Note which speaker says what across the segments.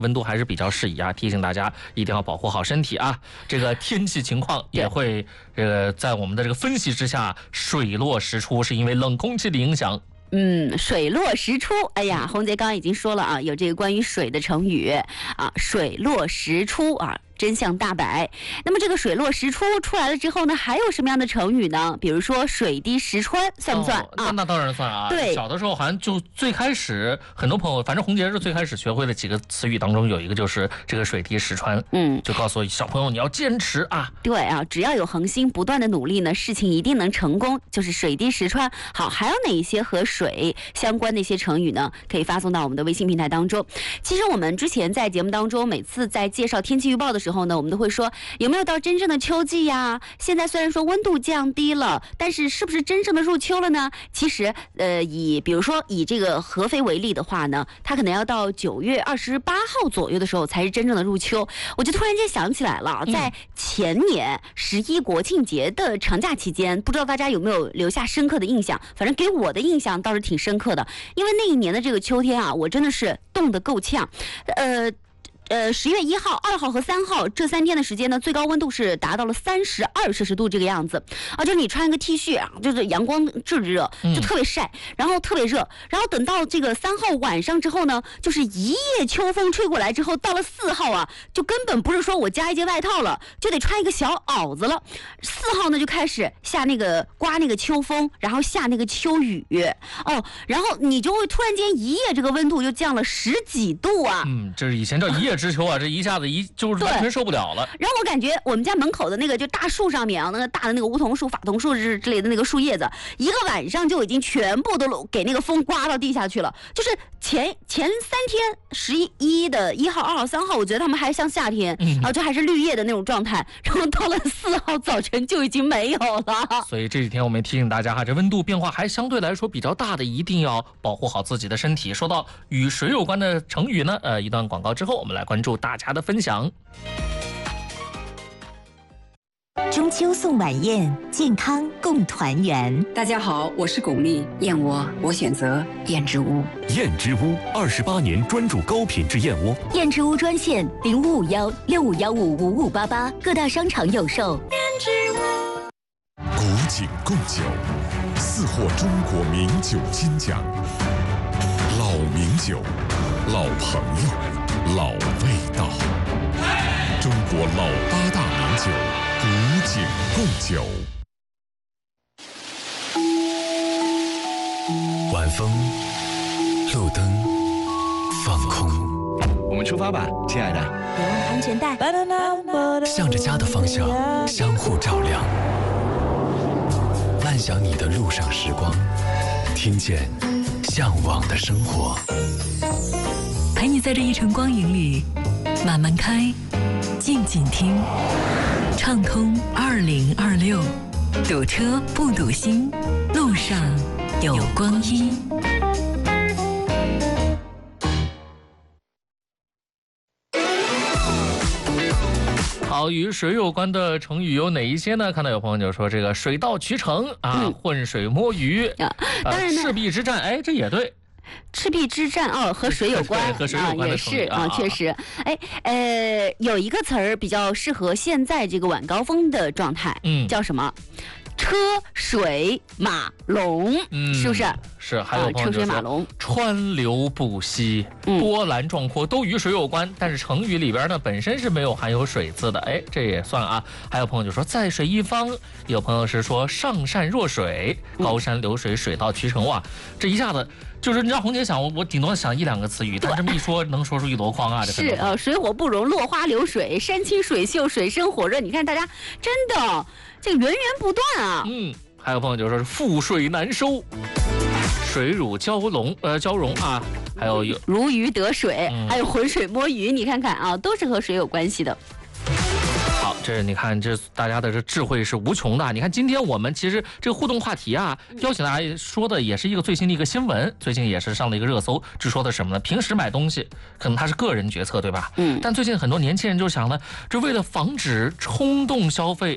Speaker 1: 温度还是比较适宜啊，提醒大家一定要保护好身体啊。这个天气情况也会在我们的这个分析之下水落石出，是因为冷空气的影响。
Speaker 2: 水落石出。哎呀，洪杰刚刚已经说了啊，有这个关于水的成语啊，水落石出啊，真相大白。那么这个水落石出出来了之后呢，还有什么样的成语呢？比如说水滴石穿，算不算啊？
Speaker 1: 那当然算啊。
Speaker 2: 对，
Speaker 1: 小的时候好像就最开始很多朋友，反正洪杰是最开始学会的几个词语当中有一个就是这个水滴石穿。就告诉小朋友你要坚持啊。
Speaker 2: 对啊，只要有恒心不断的努力呢，事情一定能成功，就是水滴石穿。好，还有哪一些和水相关的一些成语呢？可以发送到我们的微信平台当中。其实我们之前在节目当中，每次在介绍天气预报的时候呢，我们都会说有没有到真正的秋季呀？现在虽然说温度降低了，但是是不是真正的入秋了呢？其实比如说以这个合肥为例的话呢，它可能要到9月28号左右的时候才是真正的入秋。我就突然间想起来了，在前年11国庆节的长假期间，不知道大家有没有留下深刻的印象？反正给我的印象倒是挺深刻的，因为那一年的这个秋天啊，我真的是冻得够呛。10月1号、2号和3号这3天的时间呢，最高温度是达到了32摄氏度这个样子啊，就是你穿一个 T 恤啊，就是阳光炙热，就特别晒，然后特别热，然后等到这个3号晚上之后呢，就是一夜秋风吹过来之后，到了4号啊，就根本不是说我加一件外套了，就得穿一个小袄子了。4号呢就开始下那个刮那个秋风，然后下那个秋雨然后你就会突然间一夜这个温度就降了10几度啊。
Speaker 1: 这是以前叫一夜之秋啊，这一下子就是完全受不了了。
Speaker 2: 然后我感觉我们家门口的那个就大树上面啊，那个大的那个梧桐树、法桐树之类的那个树叶子，一个晚上就已经全部都给那个风刮到地下去了。就是前3天11的1号、2号、3号，我觉得他们还像夏天就还是绿叶的那种状态，然后到了4号早晨就已经没有了。
Speaker 1: 所以这几天我们提醒大家哈，这温度变化还相对来说比较大的，一定要保护好自己的身体。说到与水有关的成语呢，一段广告之后，我们来关注大家的分享。
Speaker 3: 中秋送晚宴，健康共团圆。
Speaker 4: 大家好，我是巩俐，燕窝我选择燕之屋。
Speaker 5: 燕之屋28年专注高品质燕窝。
Speaker 3: 燕之屋专线0551655588，各大商场有售。
Speaker 4: 燕之屋。
Speaker 6: 古井贡酒4获中国名酒金奖，老名酒，老朋友，老味道。中国老8大名酒，古井贡酒。
Speaker 5: 晚风，路灯，放空。
Speaker 7: 我们出发吧，亲爱的。
Speaker 3: 别忘了安全带。
Speaker 5: 向着家的方向，相互照亮。漫想你的路上时光，听见向往的生活。
Speaker 8: 陪你在这一程光影里，慢慢开，静静听，畅通2026，堵车不堵心，路上有光阴。
Speaker 1: 好，与水有关的成语有哪一些呢？看到有朋友就说这个水到渠成啊，浑水摸鱼
Speaker 2: 当然
Speaker 1: 赤壁之战，这也对。
Speaker 2: 赤壁之战和水有关，
Speaker 1: 和水有关的成语
Speaker 2: 也是确实。有一个词儿比较适合现在这个晚高峰的状态，叫什么？车水马龙，是不是？
Speaker 1: 是，还有
Speaker 2: 车水马龙，
Speaker 1: 川流不息，波澜壮阔，都与水有关。但是成语里边呢，本身是没有含有水字的，这也算啊。还有朋友就说在水一方，有朋友是说上善若水，高山流水，水到渠成。哇，这一下子就是你让红姐想，我顶多想1、2个词语，但这么一说，能说出一箩筐啊！这
Speaker 2: 是水火不容，落花流水，山清水秀，水深火热。你看大家真的这个源源不断啊！
Speaker 1: 还有朋友就说是覆水难收，水乳交融啊，还有
Speaker 2: 如鱼得水，还有浑水摸鱼，你看看啊，都是和水有关系的。
Speaker 1: 好，这你看，这大家的这智慧是无穷的。你看，今天我们其实这个互动话题啊，邀请大家说的也是一个最新的一个新闻，最近也是上了一个热搜，是说的什么呢？平时买东西可能它是个人决策，对吧？但最近很多年轻人就想呢，这为了防止冲动消费，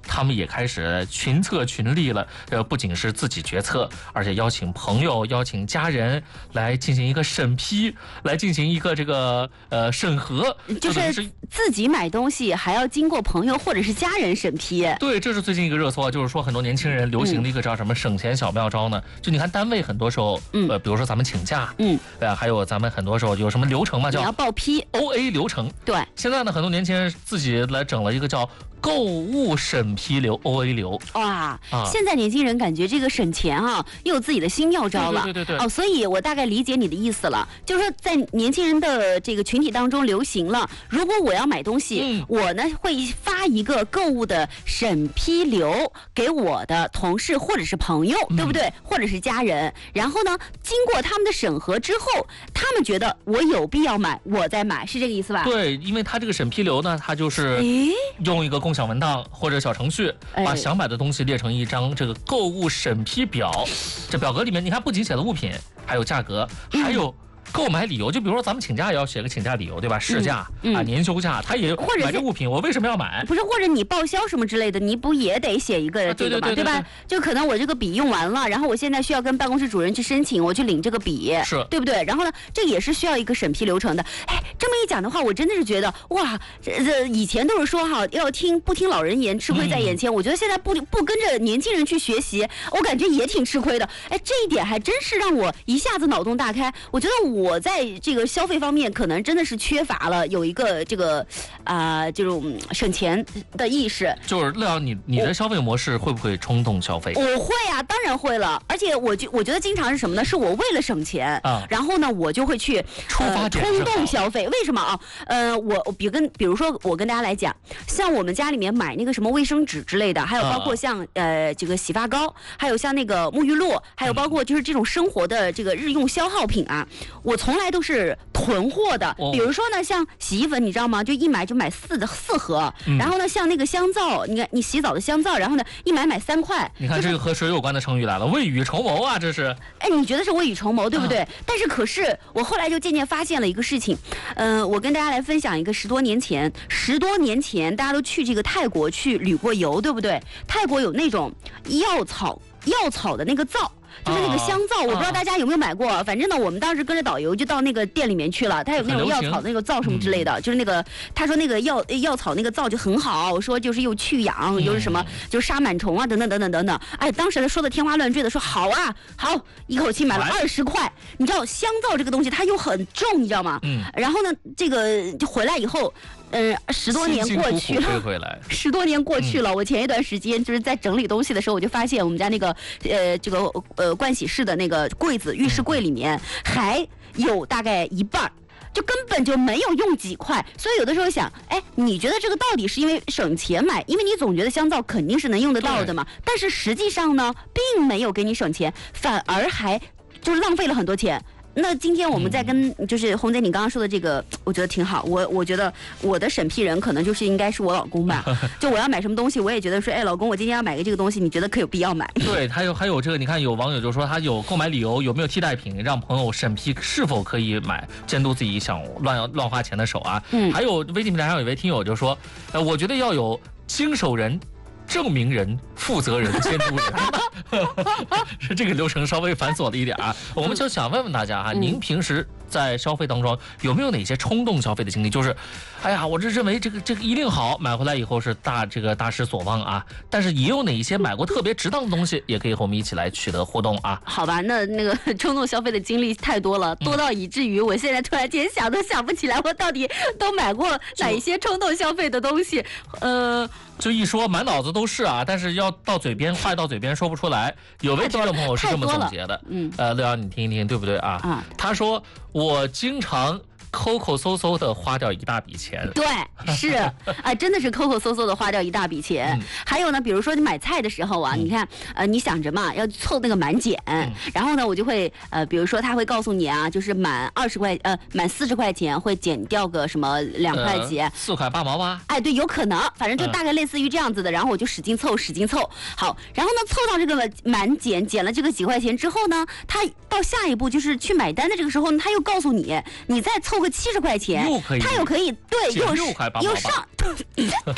Speaker 1: 他们也开始群策群力了。不仅是自己决策，而且邀请朋友、邀请家人来进行一个审批，来进行一个这个审核，
Speaker 2: 就是自己买东西还要经过朋友或者是家人审批。
Speaker 1: 对，这是最近一个热搜啊，就是说很多年轻人流行的一个叫什么省钱小妙招呢？就你看单位很多时候，比如说咱们请假，还有咱们很多时候有什么流程嘛，叫
Speaker 2: 你要报批
Speaker 1: OA 流程。
Speaker 2: 对，
Speaker 1: 现在呢，很多年轻人自己来整了一个叫购物审批流 OA 流。
Speaker 2: 哇，现在年轻人感觉这个省钱啊，又有自己的新妙招了。
Speaker 1: 对。
Speaker 2: 哦，所以我大概理解你的意思了，就是说在年轻人的这个群体当中流行了，如果我要买东西，我呢会发一个购物的审批流给我的同事或者是朋友，对不对？或者是家人，然后呢，经过他们的审核之后，他们觉得我有必要买，我再买，是这个意思吧？
Speaker 1: 对，因为他这个审批流呢，他就是用一个共享文档或者小程序，把想买的东西列成一张这个购物审批表。这表格里面，你看不仅写了物品，还有价格，还有购买理由。就比如说咱们请假也要写个请假理由，对吧？事假年休假，他也买这物品，我为什么要买？
Speaker 2: 不是，或者你报销什么之类的，你不也得写一个这个嘛，对吧？就可能我这个笔用完了，然后我现在需要跟办公室主任去申请，我去领这个笔，
Speaker 1: 是
Speaker 2: 对不对？然后呢，这也是需要一个审批流程的。哎，这么一讲的话，我真的是觉得哇，这以前都是说哈，不听老人言，吃亏在眼前。我觉得现在不跟着年轻人去学习，我感觉也挺吃亏的。哎，这一点还真是让我一下子脑洞大开。我觉得我在这个消费方面可能真的是缺乏了有一个这个这种省钱的意识。
Speaker 1: 就是乐瑶，你的消费模式会不会冲动消费？
Speaker 2: 我会啊，当然会了。而且我觉得经常是什么呢？是我为了省钱然后呢，我就会去冲动消费。为什么啊？比如说我跟大家来讲，像我们家里面买那个什么卫生纸之类的，还有包括像这个洗发膏，还有像那个沐浴露，还有包括就是这种生活的这个日用消耗品啊，我从来都是囤货的。比如说呢，像洗衣粉，你知道吗？就一买就买4盒，然后呢，像那个香皂，你看你洗澡的香皂，然后呢一买3块。
Speaker 1: 你看这个和水有关的成语来了，未雨绸缪啊，这是。
Speaker 2: 哎，你觉得是未雨绸缪，对不对？但是可是我后来就渐渐发现了一个事情，我跟大家来分享一个10多年前大家都去这个泰国去旅过游，对不对？泰国有那种药草的那个皂。就是那个香皂，我不知道大家有没有买过。反正呢，我们当时跟着导游就到那个店里面去了，他有那种药草那个皂什么之类的，就是那个他说那个药草那个皂就很好，说就是又去痒，又是什么就是杀螨虫啊等等。哎，当时说的天花乱坠的，说好啊好，一口气买了20块。你知道香皂这个东西它又很重，你知道吗？然后呢，这个就回来以后。10多年过去了，10多年过去了。我前一段时间就是在整理东西的时候，我就发现我们家那个这个盥洗室的那个柜子，浴室柜里面还有大概一半。就根本就没有用几块，所以有的时候想，哎，你觉得这个到底是因为省钱买？因为你总觉得香皂肯定是能用得到的嘛，但是实际上呢，并没有给你省钱，反而还就是浪费了很多钱。那今天我们在跟就是红姐你刚刚说的这个，我觉得挺好。我觉得我的审批人可能就是应该是我老公吧。就我要买什么东西，我也觉得说，哎，老公，我今天要买个这个东西，你觉得可有必要买？
Speaker 1: 对，还有这个，你看有网友就说他有购买理由，有没有替代品，让朋友审批是否可以买，监督自己想乱花钱的手啊。还有微信平台上有一位听友就说，我觉得要有经手人。证明人、负责人、监督人，是这个流程稍微繁琐了一点啊。我们就想问问大家啊，您平时在消费当中有没有哪些冲动消费的经历？就是，哎呀，我这认为这个一定好，买回来以后是大失所望啊。但是也有哪一些买过特别值当的东西，也可以和我们一起来取得互动啊。
Speaker 2: 好吧，那个冲动消费的经历太多了，多到以至于我现在突然间想都想不起来，我到底都买过哪一些冲动消费的东西。
Speaker 1: 就一说满脑子都是啊，但是要到嘴边话到嘴边说不出来。有位听众朋友是这么总结的，乐瑶你听一听对不对啊？他说我经常抠抠搜搜的花掉一大笔钱。
Speaker 2: 对，是啊，真的是抠抠搜搜的花掉一大笔钱。还有呢，比如说你买菜的时候啊，你看你想着嘛要凑那个满减，然后呢我就会比如说他会告诉你啊，就是满40块钱会减掉个什么2块钱
Speaker 1: ，4块8毛吧。
Speaker 2: 哎，对，有可能，反正就大概类似于这样子的。然后我就使劲凑。好，然后呢凑到这个满减了这个几块钱之后呢，他到下一步就是去买单的这个时候呢，他又告诉你，你再凑个70块钱，他又可以对，又
Speaker 1: 6块8毛
Speaker 2: 又上。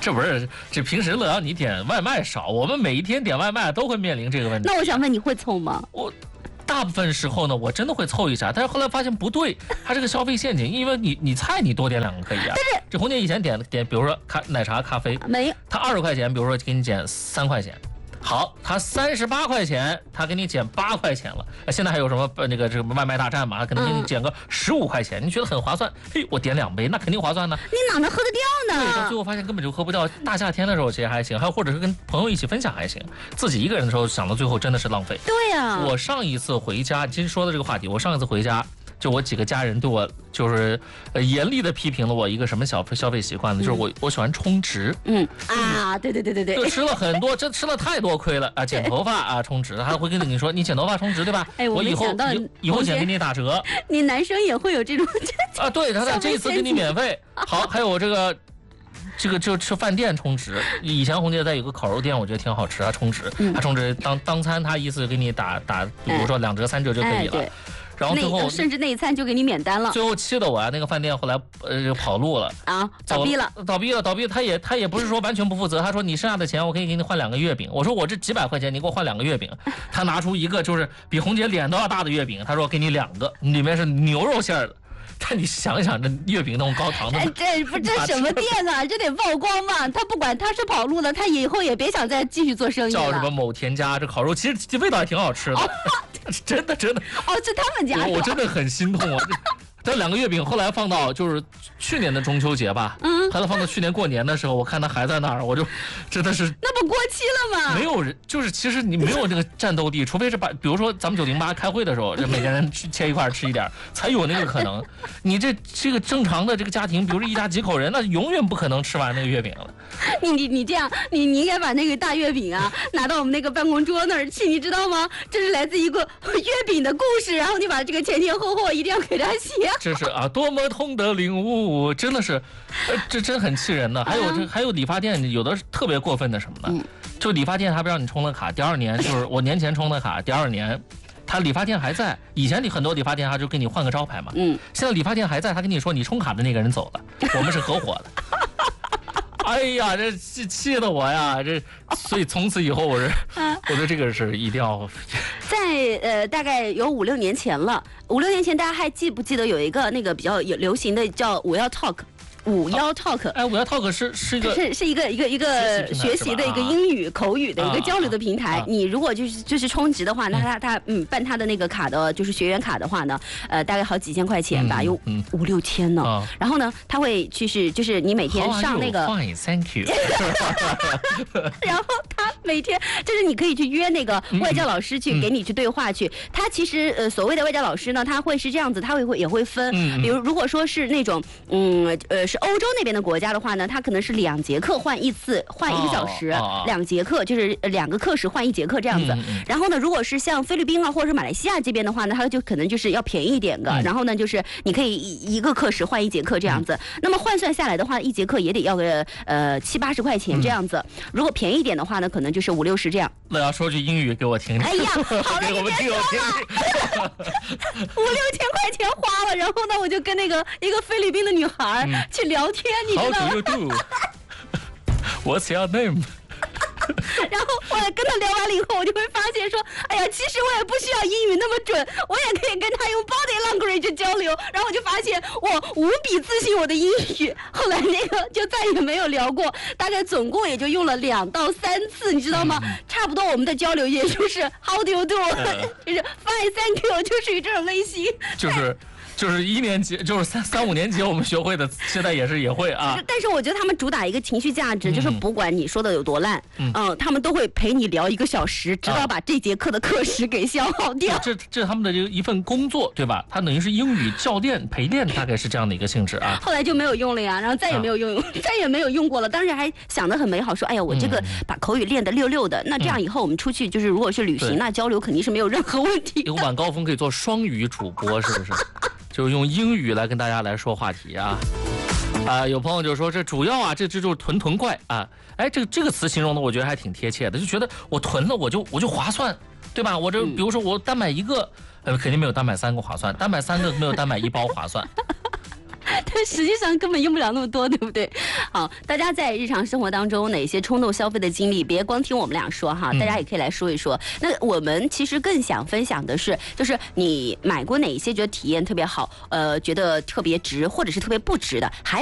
Speaker 1: 这不是这平时乐阳你点外卖少，我们每一天点外卖都会面临这个问题。
Speaker 2: 那我想问你会凑吗？
Speaker 1: 我大部分时候呢，我真的会凑一下，但是后来发现不对，它是个消费陷阱，因为你菜你多点2个可以啊。但是这红姐以前点，比如说奶茶、咖啡，
Speaker 2: 没有，
Speaker 1: 它20块钱，比如说给你减3块钱。好，他38块钱，他给你减8块钱了。现在还有什么这个外卖大战嘛？可能给你减个15块钱，你觉得很划算？嘿，我点2杯，那肯定划算呢。
Speaker 2: 你哪能喝得掉呢？
Speaker 1: 对，到最后发现根本就喝不掉。大夏天的时候其实还行，还有或者是跟朋友一起分享还行，自己一个人的时候想到最后真的是浪费。
Speaker 2: 对呀，
Speaker 1: 我上一次回家，其实说的这个话题，我上一次回家。就我几个家人对我就是严厉的批评了我一个什么消费习惯呢？就是我喜欢充值。
Speaker 2: 对，
Speaker 1: 就吃了很多，真吃了太多亏了啊！剪头发啊，充值，他会跟你说你剪头发充值对吧？
Speaker 2: 哎，我
Speaker 1: 以后剪给你打折。
Speaker 2: 你男生也会有这种
Speaker 1: 啊？对，他这一次给你免费。好，还有我这个就吃饭店充值。以前红姐在有个烤肉店，我觉得挺好吃啊，充值，他充值当餐，他意思给你打，比如说2折3折就可以了。然后最后
Speaker 2: 甚至那一餐就给你免单了。
Speaker 1: 最后气得我呀，那个饭店后来跑路了
Speaker 2: 啊，倒闭了。
Speaker 1: 他也不是说完全不负责，他说你剩下的钱我可以给你换2个月饼。我说我这几百块钱你给我换2个月饼，他拿出一个就是比红姐脸都要大的月饼，他说给你2个，里面是牛肉馅的。但你想想，这月饼那种高糖的，
Speaker 2: 这什么店啊？这得曝光嘛！他不管他是跑路了，他以后也别想再继续做生意了。
Speaker 1: 叫什么某田家这烤肉，其实味道还挺好吃的，真的。
Speaker 2: 哦，是他们家。
Speaker 1: 我真的很心痛啊！这2个月饼后来放到就是去年的中秋节吧，后来放到去年过年的时候，我看他还在那儿，我就真的是
Speaker 2: 那不过期了吗？
Speaker 1: 没有人，就是其实你没有这个战斗力，除非是比如说咱们908开会的时候，这每个人切一块吃一点，才有那个可能。你这个正常的这个家庭，比如说一家几口人，那永远不可能吃完那个月饼了。
Speaker 2: 你这样，你应该把那个大月饼啊拿到我们那个办公桌那儿去，你知道吗？这是来自一个月饼的故事，然后你把这个前前后后一定要给他写。
Speaker 1: 这是啊，多么痛的领悟，真的是，这真很气人的。还有理发店，有的特别过分的什么呢？就理发店他不让你充了卡，第2年就是我年前充的卡，第2年。他理发店还在，以前很多理发店他就给你换个招牌嘛，现在理发店还在，他跟你说你充卡的那个人走了，我们是合伙的。哎呀，这气得我呀！所以从此以后我觉得这个是一定要
Speaker 2: 在大概有5、6年前了。5、6年前大家还记不记得有一个那个比较流行的叫51 Talk？ 51 Talk，
Speaker 1: 哎，51 Talk 是一
Speaker 2: 个学习的一个英语口语的一个交流的平台。你如果就是充值的话，那他办他的那个卡的，就是学员卡的话呢，大概好几千块钱吧，有5、6千呢。然后呢，他会就是你每天上那个
Speaker 1: ，Thank you。
Speaker 2: 然后他每天就是你可以去约那个外教老师去给你去对话去。他其实所谓的外教老师呢，他会是这样子，他也会分，比如如果说是那种是欧洲那边的国家的话呢，它可能是2节课换一次，换1个小时，2节课就是2个课时换1节课这样子。然后呢，如果是像菲律宾啊或者是马来西亚这边的话呢，它就可能就是要便宜一点的。然后呢，就是你可以一个课时换1节课这样子。那么换算下来的话，1节课也得要个70、80块钱这样子。如果便宜一点的话呢，可能就是50、60这样。
Speaker 1: 那要说句英语给我听听。
Speaker 2: 哎呀，好了，你别说了。5、6千块钱花了，然后呢，我就跟一个菲律宾的女孩去聊天，你知道吗
Speaker 1: ？How do you do? What's your name?
Speaker 2: 然后我跟他聊完了以后，我就会发现说，哎呀，其实我也不需要英语那么准，我也可以跟他用 body language 交流。然后我就发现我无比自信我的英语。后来那个就再也没有聊过，大概总共也就用了2到3次，你知道吗？差不多我们的交流也就是 How do you do？ 就是 Fine, thank you， 就属于这种类型。
Speaker 1: 就是1年级，就是3、5年级我们学会的，现在也会啊。
Speaker 2: 但是我觉得他们主打一个情绪价值，就是不管你说的有多烂，他们都会陪你聊1个小时，直到把这节课的课时给消耗掉。
Speaker 1: 这是他们的一份工作，对吧？他等于是英语教练陪练，大概是这样的一个性质啊。
Speaker 2: 后来就没有用了呀，然后再也没有用，再也没有用过了。当时还想得很美好，说哎呀，我这个把口语练得溜的，那这样以后我们出去就是如果是旅行，那交流肯定是没有任何问题的。
Speaker 1: 有晚高峰可以做双语主播，是不是？就是用英语来跟大家来说话题啊，有朋友就说这主要啊，这就是囤怪啊，哎，这个词形容的我觉得还挺贴切的，就觉得我囤了我就划算，对吧？我这比如说我单买1个，肯定没有单买3个划算，单买3个没有单买1包划算。
Speaker 2: 但实际上根本用不了那么多，对不对？好，大家在日常生活当中哪些冲动消费的经历，别光听我们俩说哈，大家也可以来说一说。那我们其实更想分享的是，就是你买过哪一些觉得体验特别好，觉得特别值，或者是特别不值的，还